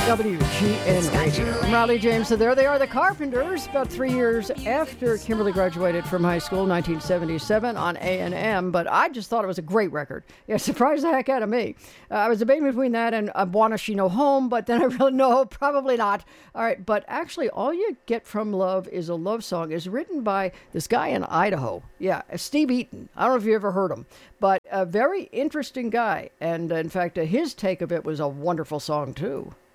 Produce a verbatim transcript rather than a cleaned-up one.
W G N Radio. I'm Riley James. So there they are, the Carpenters, about three years after Kimberly graduated from high school, nineteen seventy-seven, on A and M. But I just thought it was a great record. Yeah, surprised the heck out of me. Uh, I was debating between that and uh, Wanna She Know Home, but then I really, no, probably not. All right, but actually, All You Get From Love Is a Love Song is written by this guy in Idaho. Yeah, Steve Eaton. I don't know if you ever heard him, but a very interesting guy. And uh, in fact, uh, his take of it was a wonderful song, too.